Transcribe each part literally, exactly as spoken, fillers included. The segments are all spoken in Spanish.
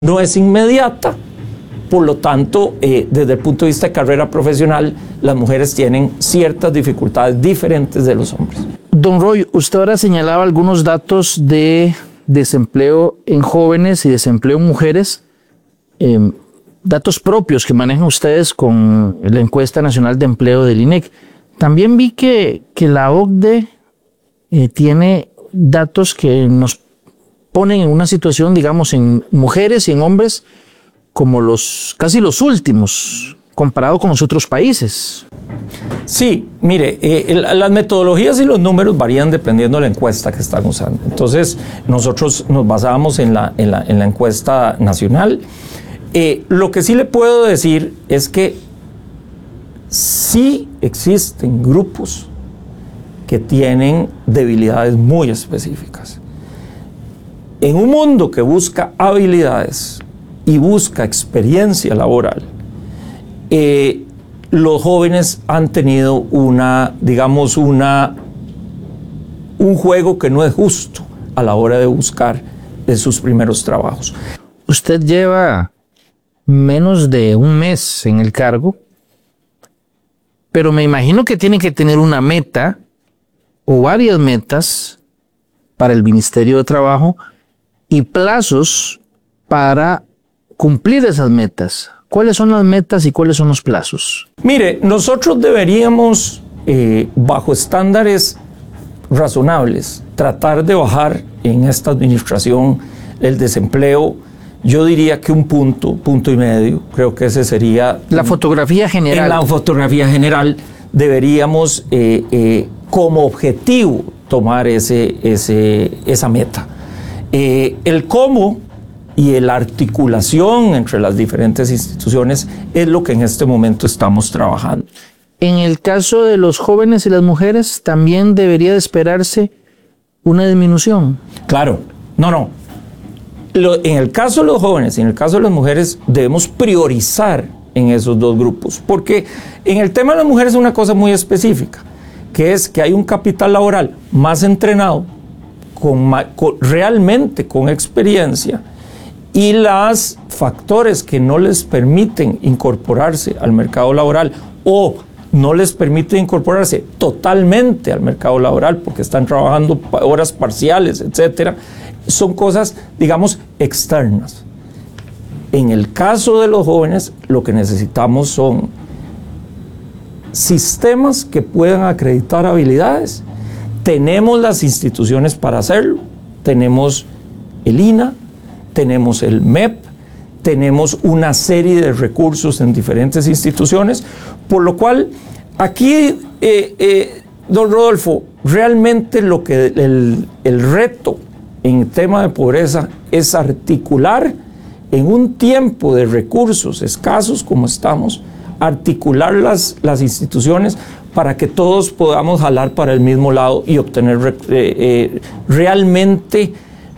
no es inmediata, por lo tanto, eh, desde el punto de vista de carrera profesional, las mujeres tienen ciertas dificultades diferentes de los hombres. Don Roy, usted ahora señalaba algunos datos de desempleo en jóvenes y desempleo en mujeres, eh, datos propios que manejan ustedes con la encuesta nacional de empleo del I N E C. También vi que, que la O C D E eh, tiene datos que nos ponen en una situación, digamos, en mujeres y en hombres, como los casi los últimos, comparado con los otros países. Sí, mire, eh, el, las metodologías y los números varían dependiendo de la encuesta que están usando. Entonces, nosotros nos basábamos en la, en la, en la encuesta nacional. Eh, lo que sí le puedo decir es que sí existen grupos que tienen debilidades muy específicas. En un mundo que busca habilidades y busca experiencia laboral, eh, los jóvenes han tenido una, digamos, una, un juego que no es justo a la hora de buscar de sus primeros trabajos. Usted lleva menos de un mes en el cargo, pero me imagino que tiene que tener una meta o varias metas para el Ministerio de Trabajo y plazos para cumplir esas metas. ¿Cuáles son las metas y cuáles son los plazos? Mire, nosotros deberíamos, eh, bajo estándares razonables, tratar de bajar en esta administración el desempleo. Yo diría que un punto, punto y medio, creo que ese sería... La fotografía general. En la fotografía general deberíamos eh, eh, como objetivo tomar ese, ese, esa meta. Eh, el cómo y la articulación entre las diferentes instituciones es lo que en este momento estamos trabajando. En el caso de los jóvenes y las mujeres, ¿también debería de esperarse una disminución? Claro, no, no. Lo, en el caso de los jóvenes y en el caso de las mujeres debemos priorizar en esos dos grupos, porque en el tema de las mujeres es una cosa muy específica, que es que hay un capital laboral más entrenado, con, con, realmente con experiencia, y los factores que no les permiten incorporarse al mercado laboral o no les permiten incorporarse totalmente al mercado laboral porque están trabajando horas parciales, etcétera, son cosas, digamos, externas. En el caso de los jóvenes, lo que necesitamos son sistemas que puedan acreditar habilidades. Tenemos las instituciones para hacerlo. Tenemos el I N A, tenemos el M E P, tenemos una serie de recursos en diferentes instituciones, por lo cual aquí, eh, eh, don Rodolfo, realmente lo que el, el reto en tema de pobreza es articular en un tiempo de recursos escasos como estamos, articular las, las instituciones para que todos podamos jalar para el mismo lado y obtener eh, eh, realmente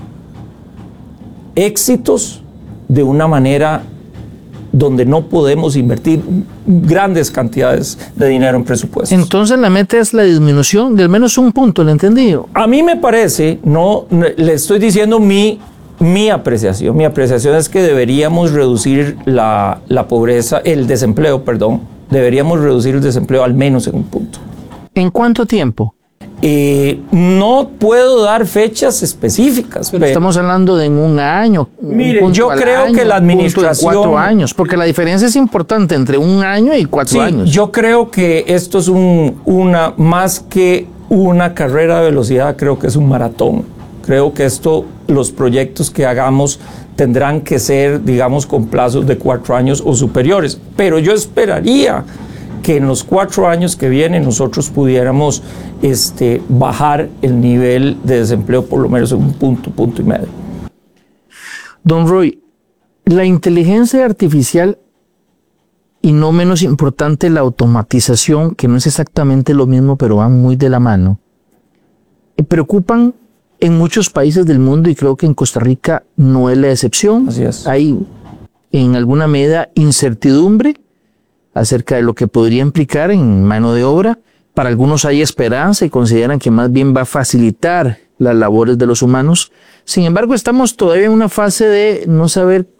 éxitos de una manera donde no podemos invertir grandes cantidades de dinero en presupuestos. Entonces la meta es la disminución de al menos un punto, ¿le entendí? A mí me parece, no le estoy diciendo mi, mi apreciación, mi apreciación es que deberíamos reducir la, la pobreza, el desempleo, perdón, deberíamos reducir el desempleo al menos en un punto. ¿En cuánto tiempo? Eh, no puedo dar fechas específicas. Pero estamos hablando de en un año. Mire, un yo creo año, que la administración... Cuatro años, porque la diferencia es importante entre un año y cuatro sí, años. Yo creo que esto es un, una, más que una carrera de velocidad, creo que es un maratón. Creo que esto, los proyectos que hagamos tendrán que ser, digamos, con plazos de cuatro años o superiores. Pero yo esperaría que en los cuatro años que vienen nosotros pudiéramos este, bajar el nivel de desempleo por lo menos en un punto, punto y medio. Don Roy, la inteligencia artificial y no menos importante la automatización, que no es exactamente lo mismo, pero van muy de la mano, preocupan en muchos países del mundo y creo que en Costa Rica no es la excepción. Así es. Hay en alguna medida incertidumbre acerca de lo que podría implicar en mano de obra. Para algunos hay esperanza y consideran que más bien va a facilitar las labores de los humanos. Sin embargo, estamos todavía en una fase de no saber